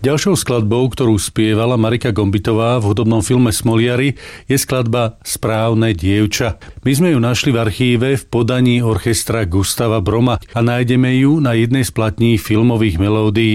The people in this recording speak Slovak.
Ďalšou skladbou, ktorú spievala Marika Gombitová v hudobnom filme Smoliari, je skladba Správne dievča. My sme ju našli v archíve v podaní orchestra Gustava Broma a nájdeme ju na jednej z platní filmových melódií.